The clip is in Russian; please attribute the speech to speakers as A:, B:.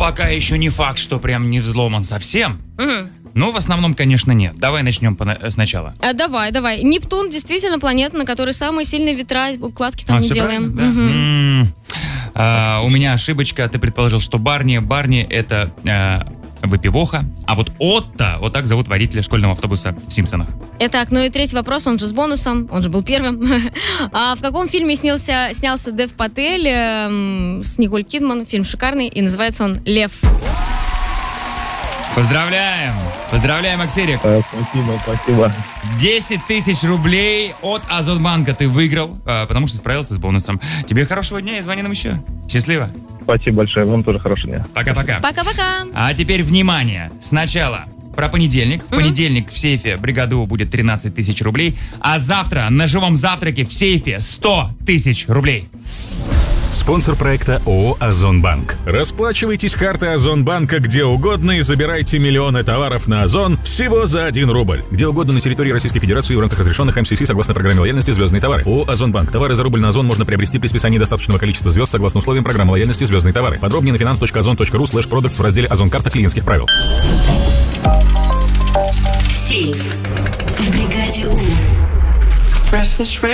A: пока еще не факт, что прям не взломан совсем.
B: Мгм.
A: Но в основном, конечно, нет. Давай начнем сначала.
B: Давай. Нептун действительно планета, на которой самые сильные ветра, укладки там не
A: всё
B: делаем.
A: правильно, да?
B: Мгм.
A: У меня ошибочка. Ты предположил, что Барни это выпивоха, а вот Отто, вот так зовут водителя школьного автобуса в «Симпсонах».
B: Итак, ну и третий вопрос, он же с бонусом, он же был первым. А в каком фильме снялся Дев Патель с Николь Кидман? Фильм шикарный, и называется он «Лев».
A: Поздравляем, Аксерик.
C: Спасибо.
A: 10 тысяч рублей от Озонбанка ты выиграл, потому что справился с бонусом. Тебе хорошего дня и звони нам еще. Счастливо.
C: Спасибо большое, вам тоже хорошего дня.
A: Пока-пока.
B: Пока-пока.
A: А теперь внимание. Сначала про понедельник. В понедельник в сейфе бригады У будет 13 тысяч рублей, а завтра на живом завтраке в сейфе 100 тысяч рублей.
D: Спонсор проекта ООО «Озонбанк». Расплачивайтесь картой Озонбанка где угодно и забирайте миллионы товаров на Озон всего за 1 рубль. Где угодно на территории Российской Федерации в рамках разрешенных МСС согласно программе лояльности «Звездные товары». ООО «Озонбанк». Товары за рубль на Озон можно приобрести при списании достаточного количества звезд согласно условиям программы лояльности «Звездные товары». Подробнее на finance.ozon.ru/products в разделе «Озон-карта клиентских правил».
E: Сейф в бригаде У.